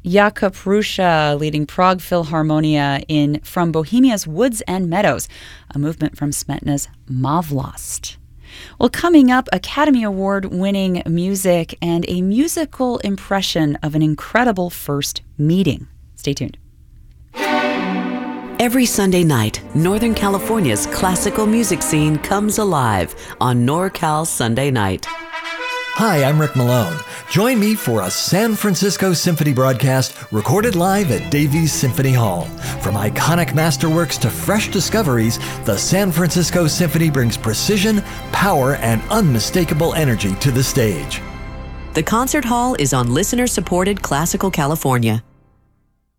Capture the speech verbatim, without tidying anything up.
Jakub Ruscha leading Prague Philharmonia in From Bohemia's Woods and Meadows, a movement from Smetana's Mavlost. Well, coming up, Academy Award-winning music and a musical impression of an incredible first meeting. Stay tuned. Every Sunday night, Northern California's classical music scene comes alive on NorCal Sunday Night. Hi, I'm Rick Malone. Join me for a San Francisco Symphony broadcast recorded live at Davies Symphony Hall. From iconic masterworks to fresh discoveries, the San Francisco Symphony brings precision, power, and unmistakable energy to the stage. The concert hall is on listener-supported Classical California.